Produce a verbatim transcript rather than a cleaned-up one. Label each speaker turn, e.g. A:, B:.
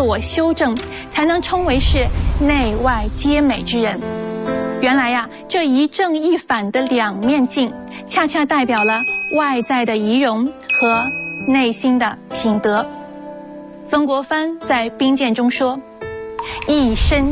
A: 我修正，才能称为是内外皆美之人。原来呀，这一正一反的两面镜，恰恰代表了外在的仪容和内心的品德。曾国藩在兵谏中说：一身